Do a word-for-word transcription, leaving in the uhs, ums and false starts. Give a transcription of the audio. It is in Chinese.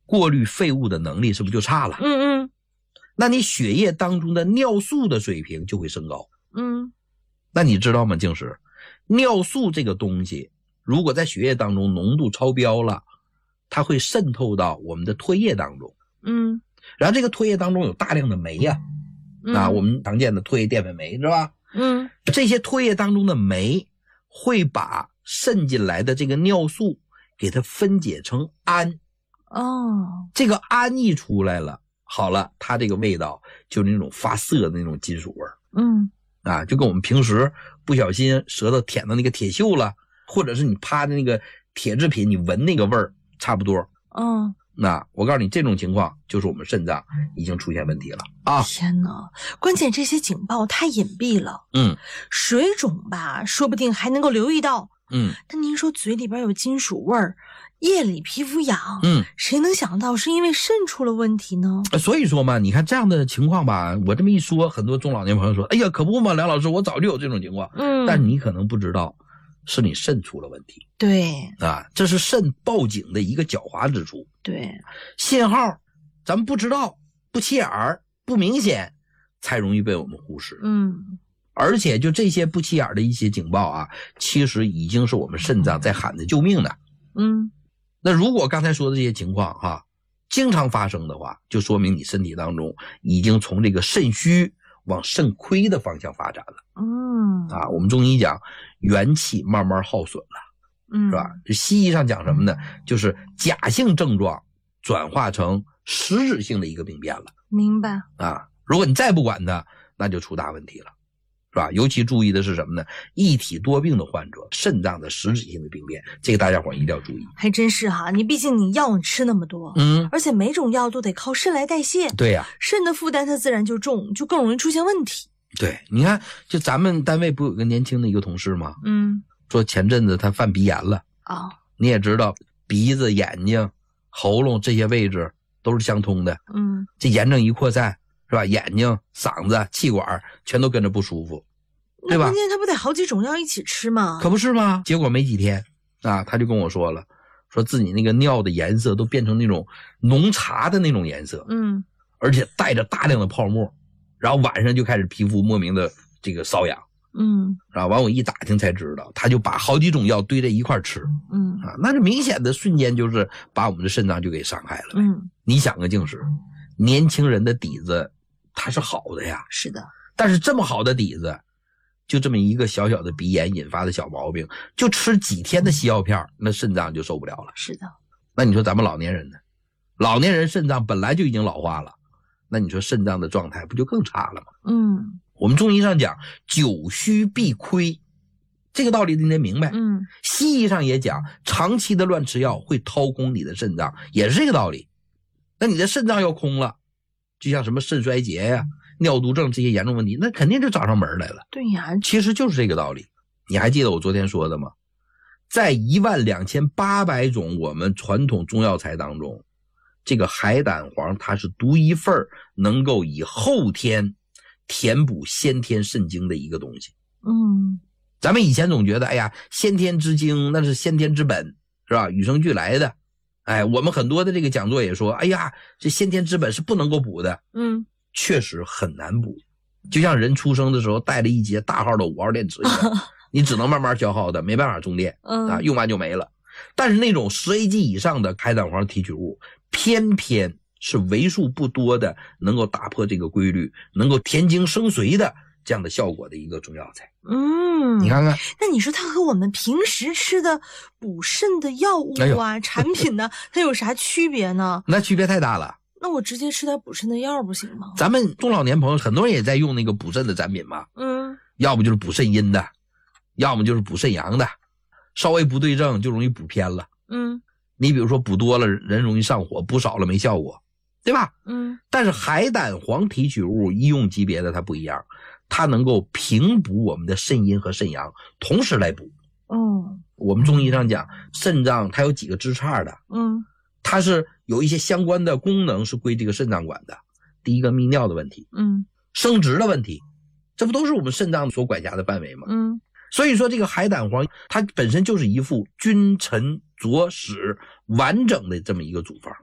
过滤废物的能力是不是就差了？ 嗯嗯， 那你血液当中的尿素的水平就会升高。 嗯， 那你知道吗，静石，尿素这个东西如果在血液当中浓度超标了，它会渗透到我们的唾液当中。 嗯， 然后这个唾液当中有大量的酶呀、 嗯、 啊，我们常见的唾液淀粉酶是吧？ 嗯， 这些唾液当中的酶会把渗进来的这个尿素给它分解成氨。 哦， 这个氨一出来了，好了，它这个味道就是那种发涩的那种金属味儿。 嗯， 啊，就跟我们平时不小心舌头舔到那个铁锈了，或者是你趴的那个铁制品，你闻那个味儿差不多。 哦， 那我告诉你，这种情况就是我们肾脏已经出现问题了啊！ 天哪，关键这些警报太隐蔽了。 嗯， 水肿吧，说不定还能够留意到。 嗯， 但您说嘴里边有金属味儿，夜里皮肤痒， 嗯， 谁能想到是因为肾出了问题呢？ 所以说嘛，你看这样的情况吧，我这么一说，很多中老年朋友说，哎呀，可不嘛，梁老师，我早就有这种情况。 嗯， 但你可能不知道，是你肾出了问题。 对啊，这是肾报警的一个狡猾之处。 对， 信号咱们不知道，不起眼儿，不明显，才容易被我们忽视。 嗯， 而且就这些不起眼的一些警报啊，其实已经是我们肾脏在喊着救命的。 嗯， 那如果刚才说的这些情况哈、啊，经常发生的话，就说明你身体当中已经从这个肾虚往肾亏的方向发展了。 嗯， 啊，我们中医讲元气慢慢耗损了。 嗯， 是吧？就西医上讲什么呢？就是假性症状转化成实质性的一个病变了。 明白啊，如果你再不管它，那就出大问题了，是吧？尤其注意的是什么呢？一体多病的患者，肾脏的实质性的病变，这个大家伙一定要注意。 还真是哈，你毕竟你药吃那么多， 嗯， 而且每种药都得靠肾来代谢， 对呀、啊， 肾的负担它自然就重，就更容易出现问题。 对，你看，就咱们单位不有个年轻的一个同事吗？ 嗯。 说前阵子他犯鼻炎了啊、哦， 你也知道鼻子、眼睛、喉咙这些位置都是相通的， 嗯， 这炎症一扩散是吧？眼睛、嗓子、气管全都跟着不舒服，对吧？ 关键他不得好几种药一起吃吗？ 可不是吗？结果没几天啊，他就跟我说了，说自己那个尿的颜色都变成那种浓茶的那种颜色， 嗯， 而且带着大量的泡沫，然后晚上就开始皮肤莫名的这个瘙痒。 嗯， 啊，完我一打听才知道，他就把好几种药堆在一块吃， 嗯啊，那这明显的瞬间就是把我们的肾脏就给伤害了。 嗯， 你想个静时，年轻人的底子他是好的呀， 是的， 但是这么好的底子，就这么一个小小的鼻炎引发的小毛病，就吃几天的西药片，那肾脏就受不了了。 是的， 那你说咱们老年人呢？老年人肾脏本来就已经老化了，那你说肾脏的状态不就更差了吗？ 嗯。 我们中医上讲久虚必亏，这个道理你得明白。 嗯， 西医上也讲长期的乱吃药会掏空你的肾脏，也是这个道理。那你的肾脏要空了，就像什么肾衰竭呀、尿毒症这些严重问题，那肯定就找上门来了。 对呀， 其实就是这个道理。你还记得我昨天说的吗？在一万两千八百种我们传统中药材当中，这个海胆黄它是独一份能够以后天填补先天肾精的一个东西。 嗯， 咱们以前总觉得，哎呀，先天之精那是先天之本，是吧？与生俱来的。哎，我们很多的这个讲座也说，哎呀，这先天之本是不能够补的。 嗯， 确实很难补。就像人出生的时候带了一节大号的五号电池一样，你只能慢慢消耗的，没办法充电， 嗯啊，用完就没了。但是那种十 A G 以上的海胆黄提取物，偏偏是为数不多的能够打破这个规律，能够填精生髓的这样的效果的一个中药材。 嗯， 你看看， 那你说它和我们平时吃的补肾的药物啊、哎、产品呢，它有啥区别呢？ 那区别太大了。 那我直接吃点补肾的药不行吗？ 咱们中老年朋友很多人也在用那个补肾的产品嘛， 嗯， 要不就是补肾阴的，要么就是补肾阳的，稍微不对症就容易补偏了。 嗯， 你比如说补多了人容易上火，补少了没效果，对吧？ 嗯， 但是海胆黄提取物医用级别的它不一样，它能够平补我们的肾阴和肾阳，同时来补。 哦， 我们中医上讲肾脏它有几个支叉的， 嗯， 它是有一些相关的功能是归这个肾脏管的。第一个泌尿的问题， 嗯， 生殖的问题，这不都是我们肾脏所管辖的范围吗？ 嗯， 所以说这个海胆黄它本身就是一副君臣佐使完整的这么一个组方。